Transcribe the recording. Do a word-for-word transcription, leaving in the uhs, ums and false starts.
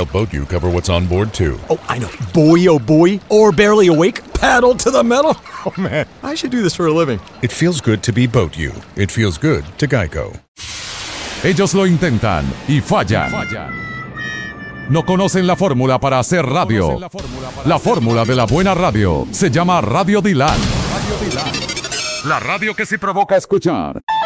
Boat You cover what's on board, too. Oh, I know. Boy, oh boy. Or barely awake. Paddle to the metal. Oh, man. I should do this for a living. It feels good to be Boat You. It feels good to Geico. Ellos lo intentan y fallan. No conocen la fórmula para hacer radio. La fórmula de la buena radio se llama Radio Dylan. La radio que sí provoca escuchar.